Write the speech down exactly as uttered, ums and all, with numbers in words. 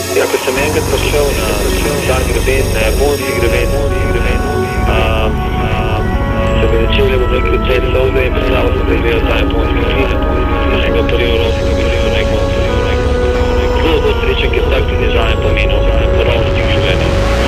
Ja, ko sem enkrat prišel na ta greben, na japonski greben, um, um, so me začeli, bom rekel, te